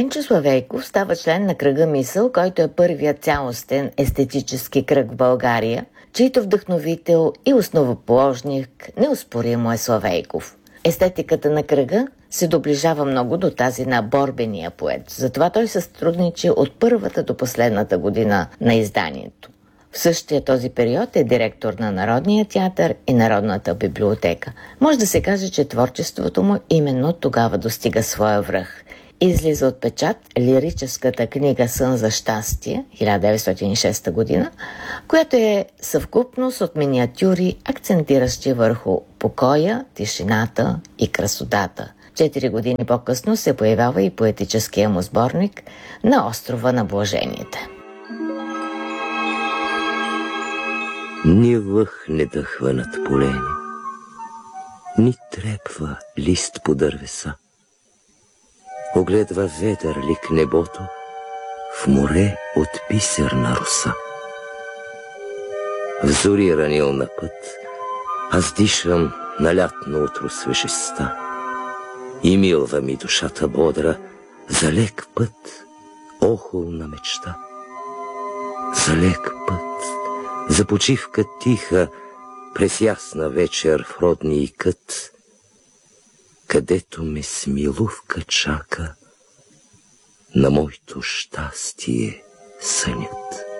Пенчо Славейков става член на кръга Мисъл, който е първият цялостен естетически кръг в България, чийто вдъхновител и основоположник неоспоримо е Славейков. Естетиката на кръга се доближава много до тази на борбения поет, затова той сътрудничи от първата до последната година на изданието. В същия този период е директор на Народния театър и Народната библиотека. Може да се каже, че творчеството му именно тогава достига своя връх. Излиза от печат лирическата книга «Сън за щастие» 1906 година, която е съвкупност от миниатюри, акцентиращи върху покоя, тишината и красотата. 4 години по-късно се появява и поетическия му сборник «На острова на блажените». Ни лъх не дъхва над полени, ни трепва лист по дървеса. Огледва ветър лик небото в море от бисерна роса. В зори ранил на път, аз дишам на лятно утро свежестта. И милва ми душата бодра за лек път, охолна мечта. За лек път, за почивка тиха през ясна вечер в родния кът, където ме смилувка чака на моето щастие сънят.